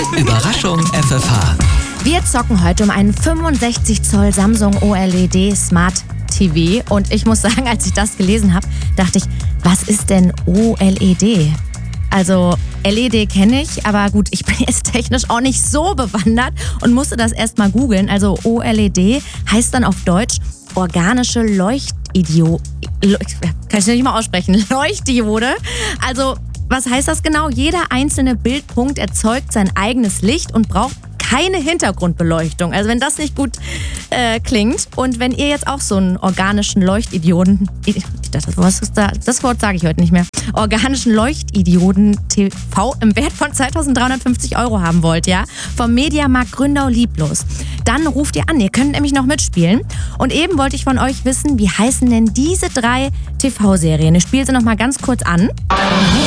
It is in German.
Überraschung FFH. Wir zocken heute um einen 65 Zoll Samsung OLED Smart TV. Und ich muss sagen, als ich das gelesen habe, dachte ich, was ist denn OLED? Also LED kenne ich, aber gut, ich bin jetzt technisch auch nicht so bewandert und musste das erstmal googeln. Also OLED heißt dann auf Deutsch organische Leuchtdiode. Kann ich nicht mal aussprechen. Leuchtdiode. Also was heißt das genau? Jeder einzelne Bildpunkt erzeugt sein eigenes Licht und braucht keine Hintergrundbeleuchtung. Also wenn das nicht gut klingt und wenn ihr jetzt auch so einen organischen Leuchtidioden, das Wort sage ich heute nicht mehr, organischen Leuchtidioden TV im Wert von 2.350 € haben wollt, ja, vom Mediamarkt Gründau Lieblos, dann ruft ihr an. Ihr könnt nämlich noch mitspielen. Und eben wollte ich von euch wissen, wie heißen denn diese 3 TV-Serien? Ich spiele sie noch mal ganz kurz an.